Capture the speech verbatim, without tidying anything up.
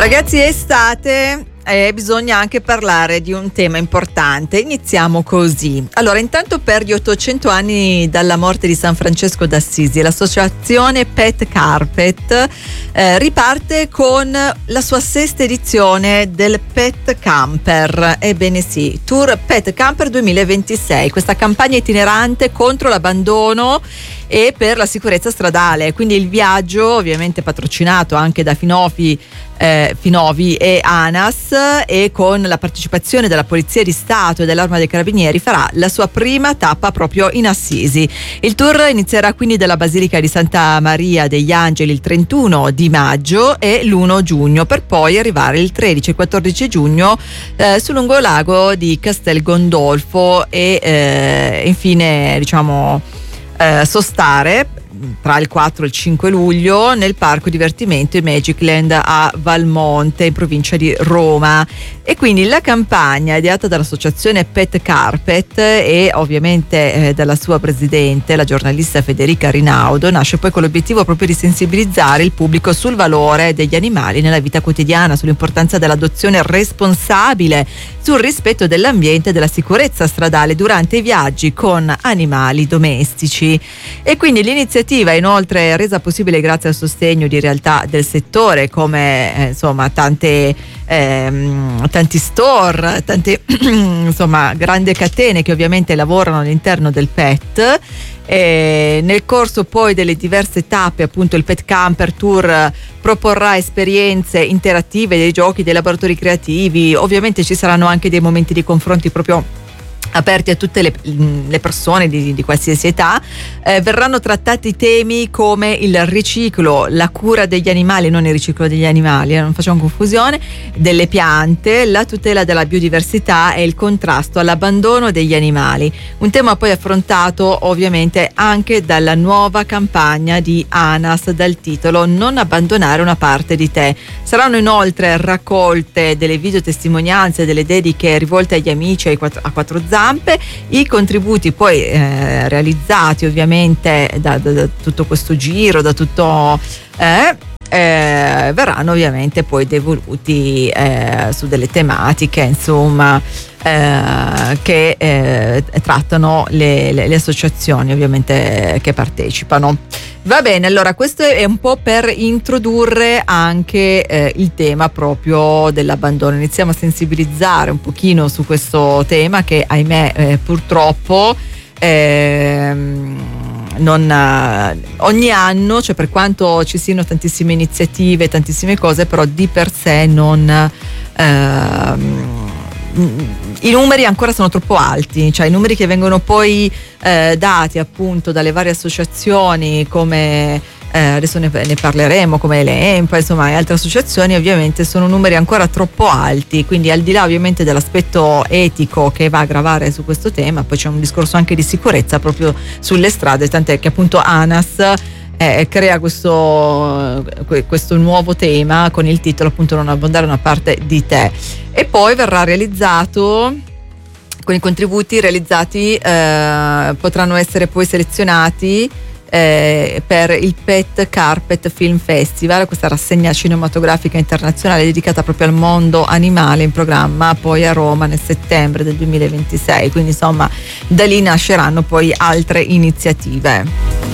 Ragazzi, è estate e bisogna anche parlare di un tema importante. Iniziamo così. Allora, intanto per gli ottocento anni dalla morte di San Francesco d'Assisi, l'associazione Pet Carpet eh, riparte con la sua sesta edizione del Pet Camper. Ebbene sì, Tour Pet Camper duemilaventisei, questa campagna itinerante contro l'abbandono e per la sicurezza stradale. Quindi il viaggio, ovviamente patrocinato anche da Finovi, eh, Finovi e ANAS, e con la partecipazione della Polizia di Stato e dell'Arma dei Carabinieri, farà la sua prima tappa proprio in Assisi. Il tour inizierà quindi dalla Basilica di Santa Maria degli Angeli il trentuno di maggio e l'primo giugno, per poi arrivare il tredici e quattordici giugno eh, sul lungolago di Castel Gondolfo e eh, infine diciamo eh, sostare tra il quattro e il cinque luglio nel parco divertimento Magicland a Valmonte, in provincia di Roma. E quindi la campagna, ideata dall'associazione Pet Carpet e ovviamente eh, dalla sua presidente, la giornalista Federica Rinaudo, nasce poi con l'obiettivo proprio di sensibilizzare il pubblico sul valore degli animali nella vita quotidiana, sull'importanza dell'adozione responsabile, sul rispetto dell'ambiente e della sicurezza stradale durante i viaggi con animali domestici. E quindi l'iniziativa è inoltre resa possibile grazie al sostegno di realtà del settore come eh, insomma tante ehm, tanti store, tante insomma grandi catene che ovviamente lavorano all'interno del pet. E nel corso poi delle diverse tappe, appunto, il Pet Camper Tour proporrà esperienze interattive, dei giochi, dei laboratori creativi. Ovviamente ci saranno anche dei momenti di confronti proprio aperti a tutte le, le persone di, di qualsiasi età. Eh, verranno trattati temi come il riciclo, la cura degli animali, non il riciclo degli animali, eh, non facciamo confusione, delle piante, la tutela della biodiversità e il contrasto all'abbandono degli animali. Un tema poi affrontato ovviamente anche dalla nuova campagna di ANAS dal titolo Non abbandonare una parte di te. Saranno inoltre raccolte delle videotestimonianze, delle dediche rivolte agli amici ai quattro, a quattro zampe. I contributi poi eh, realizzati ovviamente da, da, da tutto questo giro, da tutto eh, eh, verranno ovviamente poi devoluti eh, su delle tematiche insomma eh, che eh, trattano le, le, le associazioni ovviamente che partecipano. Va bene, allora questo è un po' per introdurre anche eh, il tema proprio dell'abbandono. Iniziamo a sensibilizzare un pochino su questo tema che ahimè eh, purtroppo ehm, non, eh, ogni anno, cioè per quanto ci siano tantissime iniziative, tantissime cose, però di per sé non ehm, i numeri ancora sono troppo alti, cioè i numeri che vengono poi eh, dati appunto dalle varie associazioni come eh, adesso ne, ne parleremo, come l'E M P A, insomma, e altre associazioni, ovviamente sono numeri ancora troppo alti. Quindi al di là ovviamente dell'aspetto etico che va a gravare su questo tema, poi c'è un discorso anche di sicurezza proprio sulle strade, tant'è che appunto ANAS Eh, crea questo, questo nuovo tema con il titolo appunto Non abbandonare una parte di te. E poi verrà realizzato con i contributi realizzati eh, potranno essere poi selezionati eh, per il Pet Carpet Film Festival, questa rassegna cinematografica internazionale dedicata proprio al mondo animale, in programma poi a Roma nel settembre del duemilaventisei. Quindi insomma da lì nasceranno poi altre iniziative.